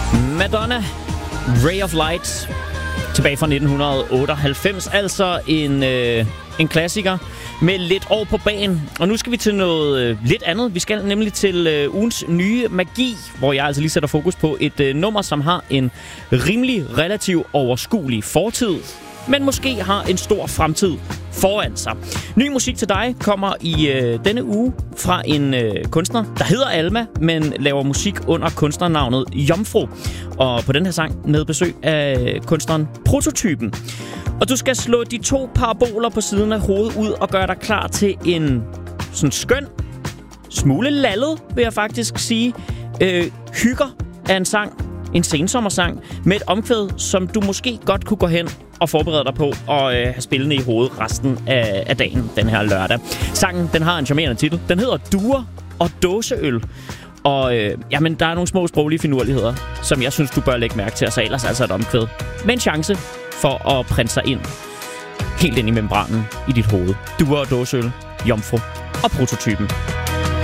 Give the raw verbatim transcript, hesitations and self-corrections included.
Madonna, Ray of Light, tilbage fra nitten otteoghalvfems, altså en, øh, en klassiker med lidt år på bagen. Og nu skal vi til noget øh, lidt andet. Vi skal nemlig til øh, ugens nye magi, hvor jeg altså lige sætter fokus på et øh, nummer, som har en rimelig relativt overskuelig fortid, men måske har en stor fremtid foran sig. Ny musik til dig kommer i øh, denne uge fra en øh, kunstner, der hedder Alma, men laver musik under kunstnernavnet Jomfru. Og på den her sang med besøg af kunstneren Prototypen. Og du skal slå de to paraboler på siden af hovedet ud og gøre dig klar til en sådan skøn, smule lallet, vil jeg faktisk sige, øh, hygger af en sang, en sensommersang, med et omkvæd, som du måske godt kunne gå hen og forberede dig på og øh, have spillende i hovedet resten af, af dagen, den her lørdag. Sangen, den har en charmerende titel. Den hedder Duer og Dåseøl. Og øh, jamen, der er nogle små sproglige finurligheder, som jeg synes, du bør lægge mærke til, og så ellers altså et omkvæd med en chance for at printe sig ind helt ind i membranen i dit hoved. Duer og Dåseøl, Jomfru og Prototypen.